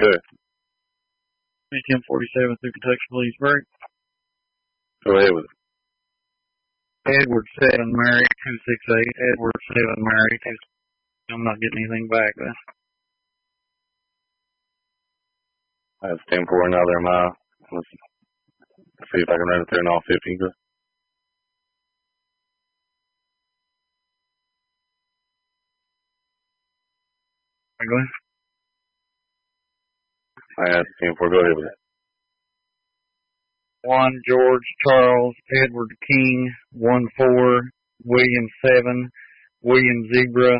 Good. 1047 through Kentucky Police Break. Go ahead with it. Edward 7, Mary 268. Edward 7, Mary 268. I'm not getting anything back then. That's 10-4 another mile. Let's see if I can run it through in all 15. Good. Go ahead. That's 10-4. Go ahead with it. 1 George Charles Edward King 1-4 William 7 William Zebra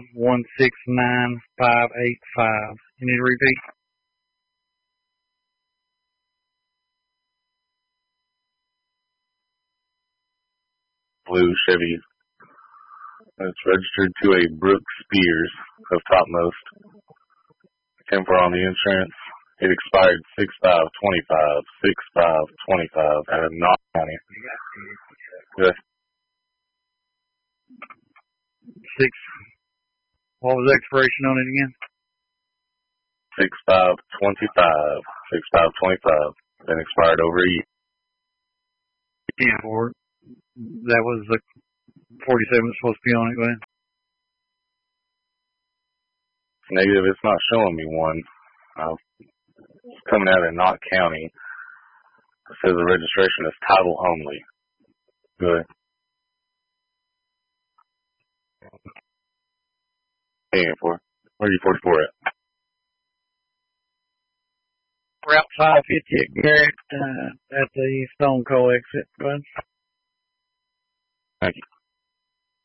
169585. You need to repeat? Blue Chevy. It's registered to a Brooks Spears of Topmost. 10-4 on the insurance. It expired 6/5/25. 6/5/25 out of Knott County. Good. 6. What was the expiration on it again? 6/5/25. 6/5/25. Been expired over a year. Yeah, or that was the 47 supposed to be on it. Go ahead. Negative. It's not showing me one. It's coming out of Knott County. It says the registration is title only. Good. Paying for. Where are you 44 at? Route 550 at Garrett at the Stone Coal exit. Go ahead. Thank you.